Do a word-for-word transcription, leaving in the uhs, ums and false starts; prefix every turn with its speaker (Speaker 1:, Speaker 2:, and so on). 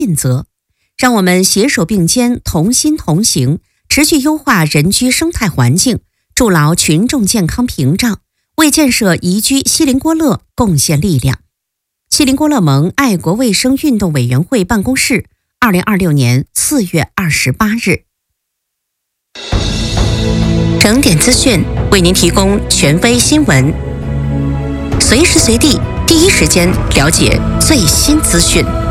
Speaker 1: 尽责。让我们携手并肩，同心同行，持续优化人居生态环境，筑牢群众健康屏障，为建设宜居锡林郭勒贡献力量。锡林郭勒盟爱国卫生运动委员会办公室，二零二六年四月二十八日。整点资讯为您提供权威新闻，随时随地第一时间了解最新资讯。